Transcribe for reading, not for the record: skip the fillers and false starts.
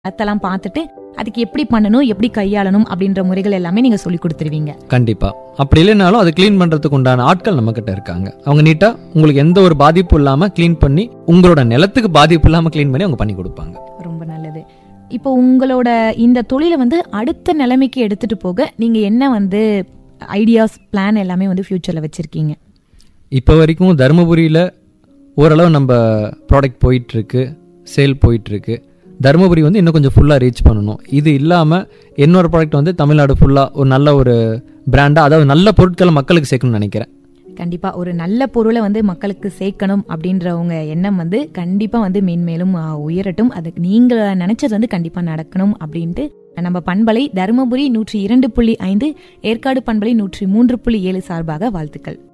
அதெல்லாம் பார்த்துட்டு அதுக்கு எப்படி பண்ணணும், எப்படி கையாளணும் அப்படின்ற முறைகள் எல்லாமே நீங்க சொல்லி கொடுத்துருவீங்க. கண்டிப்பா. அப்படி இல்லைனாலும் அதை கிளீன் பண்றதுக்கு உண்டான ஆட்கள் நம்ம கிட்ட இருக்காங்க. அவங்க நீட்டா உங்களுக்கு எந்த ஒரு பாதிப்பு இல்லாம கிளீன் பண்ணி, உங்களோட நிலத்துக்கு பாதிப்பு இல்லாம கிளீன் பண்ணி அவங்க பண்ணி கொடுப்பாங்க. ரொம்ப நல்லது. இப்போ உங்களோட இந்த தொழிலை அடுத்த நிலைமைக்கு எடுத்துட்டு போக நீங்க என்ன ஐடியாஸ், பிளான் எல்லாமே ஃபியூச்சர்ல வச்சிருக்கீங்க? இப்போ வரைக்கும் தருமபுரியில ஓரளவு நம்ம ப்ராடக்ட் போயிட்டு இருக்கு, சேல் போயிட்டு இருக்கு. தருமபுரி இன்னும் கொஞ்சம் ஃபுல்லாக ரீச் பண்ணணும். இது இல்லாமல் இன்னொரு ப்ராடக்ட் தமிழ்நாடு ஃபுல்லாக ஒரு நல்ல ஒரு பிராண்டாக, அதாவது நல்ல பொருட்களை மக்களுக்கு சேர்க்கணும்னு நினைக்கிறேன். கண்டிப்பாக ஒரு நல்ல பொருளை மக்களுக்கு சேர்க்கணும் அப்படின்றவங்க எண்ணம் கண்டிப்பாக மேன்மேலும் உயரட்டும். அதுக்கு நீங்கள் நினச்சது கண்டிப்பாக நடக்கணும் அப்படின்ட்டு நம்ம பண்பலை தருமபுரி 102.5, ஏற்காடு பண்பலை 103.7 சார்பாக வாழ்த்துக்கள்.